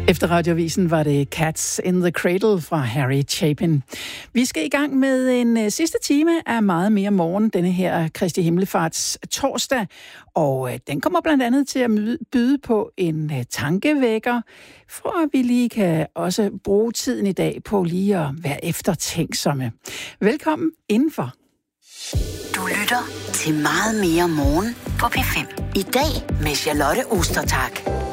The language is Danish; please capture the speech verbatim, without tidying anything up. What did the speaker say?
Efter Radioavisen var det Cats in the Cradle fra Harry Chapin. Vi skal i gang med en uh, sidste time af Meget mere morgen, denne her Kristi Himmelfarts torsdag. Og uh, den kommer blandt andet til at byde på en uh, tankevækker, for at vi lige kan også bruge tiden i dag på lige at være eftertænksomme. Velkommen indenfor. Du lytter til Meget mere morgen på P fem. I dag med Charlotte Ostertag.